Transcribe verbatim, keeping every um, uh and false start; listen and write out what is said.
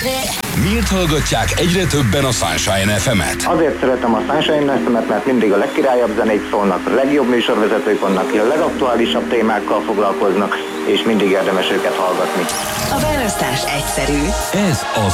Miért hallgatják egyre többen a Sunshine ef emet? Azért szeretem a Sunshine ef emet, mert mindig a legkirályabb zenét szólnak, a legjobb műsorvezetők vannak, a legaktuálisabb témákkal foglalkoznak, és mindig érdemes őket hallgatni. A választás egyszerű. Ez a